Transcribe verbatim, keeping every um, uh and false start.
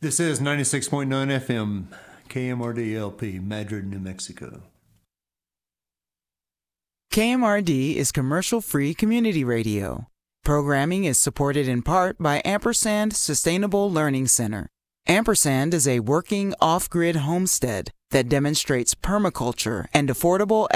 This is ninety-six point nine F M, K M R D L P, Madrid, New Mexico. K M R D is commercial-free community radio. Programming is supported in part by Ampersand Sustainable Learning Center. Ampersand is a working off-grid homestead that demonstrates permaculture and affordable